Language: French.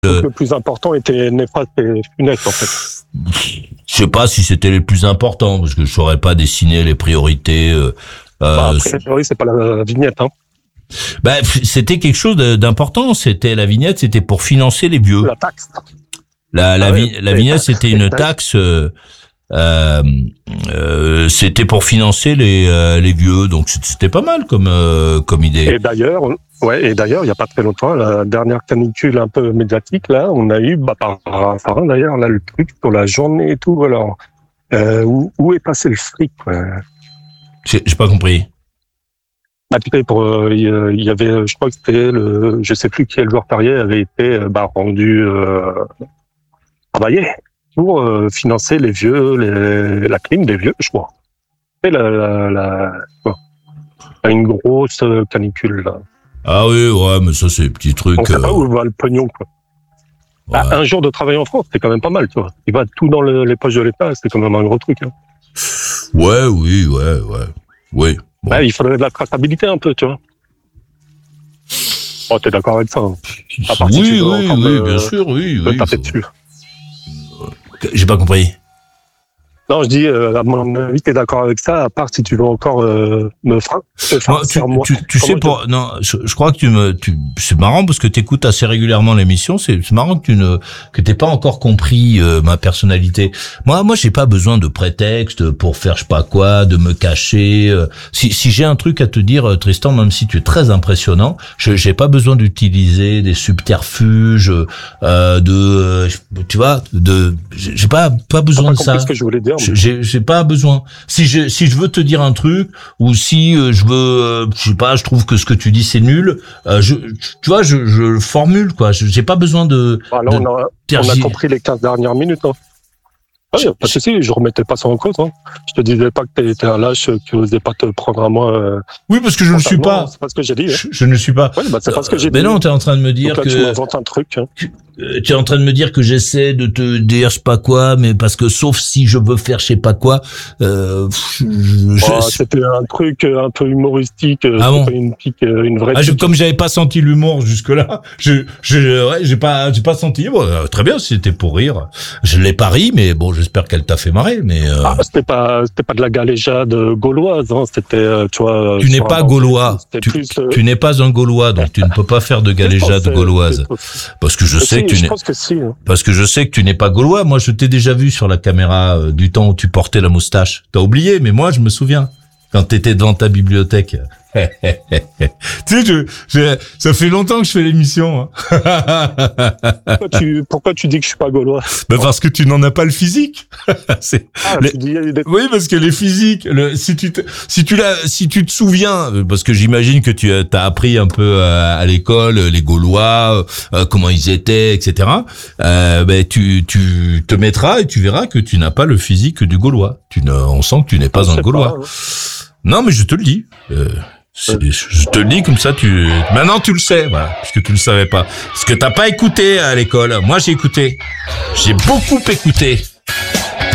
Le plus important était Néfas et Funès, en fait. Je sais pas si c'était les plus importants, parce que je saurais pas dessiner les priorités. A priori, c'est pas la vignette, hein. C'était quelque chose d'important. C'était la vignette, c'était pour financer les vieux. La taxe. La vignette, c'était une taxe. C'était pour financer les vieux, donc c'était pas mal comme idée. Et d'ailleurs, il y a pas très longtemps, la dernière canicule un peu médiatique là, on a eu par Raffarin d'ailleurs là le truc pour la journée et tout. Alors où est passé le fric, quoi. J'ai pas compris. Tu sais, il y avait, je crois que c'était je sais plus quel joueur férié avait été rendu travailler pour financer les vieux, la clim des vieux, je crois. Et une grosse canicule là. Ah oui, ouais, mais ça c'est des petits trucs. On sait pas où va le pognon, quoi. Ouais. Un jour de travail en France, c'est quand même pas mal, tu vois. Il va tout dans les poches de l'État, c'est quand même un gros truc, hein. Ouais. Oui. Bon. Il faudrait de la traçabilité un peu, tu vois. Oh, t'es d'accord avec ça, hein. À part si tu veux bien sûr, oui. Taper dessus. J'ai pas compris. Non, je dis, à mon avis, t'es d'accord avec ça, à part si tu veux encore me faire moi. Tu sais, je crois que c'est marrant parce que t'écoutes assez régulièrement l'émission, c'est marrant que t'aies pas encore compris ma personnalité. Moi, j'ai pas besoin de prétexte pour faire je sais pas quoi, de me cacher. Si j'ai un truc à te dire, Tristan, même si tu es très impressionnant, j'ai pas besoin d'utiliser des subterfuges, tu vois, j'ai pas besoin de ça. Ce que je voulais dire. J'ai pas besoin. Si je veux te dire un truc, ou si je veux, je sais pas, je trouve que ce que tu dis c'est nul, tu vois, je formule, quoi. J'ai pas besoin de. Voilà, on a compris les 15 dernières minutes, hein. Pas de souci, je remettais pas ça en cause, hein. Je te disais pas que t'étais un lâche, que tu osais pas te prendre à moi. Oui, parce que je ne suis pas. C'est pas ce que j'ai dit. Je ne suis pas. Oui, c'est pas ce que j'ai dit. Mais non, t'es en train de me dire que. Tu m'inventes un truc, hein. Tu es en train de me dire que j'essaie de te dire je sais pas quoi, mais parce que sauf si je veux faire je sais pas quoi. C'était un truc un peu humoristique. Bon. Une vraie. Comme j'avais pas senti l'humour jusque là, j'ai pas senti. Bon, très bien, c'était pour rire. Je l'ai pas ri, mais bon, j'espère qu'elle t'a fait marrer. Mais c'était pas de la galéjade gauloise, hein. C'était, tu vois. Tu n'es pas gaulois. Tu n'es pas un gaulois, donc tu ne peux pas faire de galéjade gauloise. Parce que je sais que je pense que si, hein. Parce que je sais que tu n'es pas gaulois. Moi, je t'ai déjà vu sur la caméra du temps où tu portais la moustache. T'as oublié, mais moi, je me souviens. Quand t'étais devant ta bibliothèque. Tu sais, ça fait longtemps que je fais l'émission, hein. Pourquoi tu dis que je suis pas gaulois? Parce que tu n'en as pas le physique. Oui, parce que les physiques, si tu te souviens, parce que j'imagine que tu as appris un peu à l'école, les Gaulois, comment ils étaient, etc. Tu te mettras et tu verras que tu n'as pas le physique du Gaulois. On sent que tu n'es pas un Gaulois. Non, mais je te le dis. Je te le dis comme ça, maintenant tu le sais, voilà, puisque tu le savais pas. Parce que t'as pas écouté à l'école. Moi, j'ai écouté. J'ai beaucoup écouté.